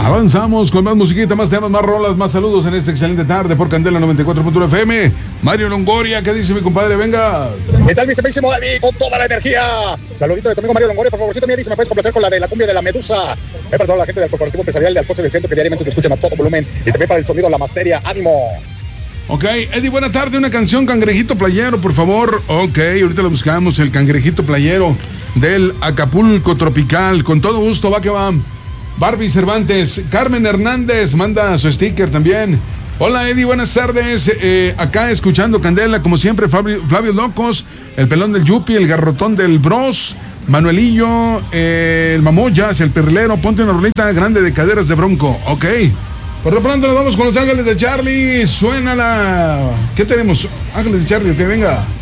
Avanzamos con más musiquita, más temas, más rolas, más saludos en esta excelente tarde por Candela 94.1 FM. Mario Longoria, ¿qué dice mi compadre? Venga. ¿Qué tal, mi sepísimo Dani? Con toda la energía. Saludito de tu amigo Mario Longoria, por favorcito, me dice, ¿me puedes complacer con la de la cumbia de la Medusa? Para toda la gente del Corporativo Empresarial de Alcoce del Centro que diariamente te escuchan a todo volumen. Y también para el sonido La Masteria. ¡Ánimo! Ok, Eddie, buena tarde, una canción Cangrejito Playero, por favor. Ok, ahorita lo buscamos, el Cangrejito Playero del Acapulco Tropical. Con todo gusto, va que va. Barbie Cervantes, Carmen Hernández manda su sticker también. Hola Eddie, buenas tardes. Acá escuchando Candela, como siempre, Flavio Locos, el pelón del Yupi, el garrotón del Bros, Manuelillo, el Mamoyas, el Perlero. Ponte una rolita grande de caderas de Bronco. Ok. Por lo pronto nos vamos con Los Ángeles de Charlie. Suénala. ¿Qué tenemos? Ángeles de Charlie, que venga.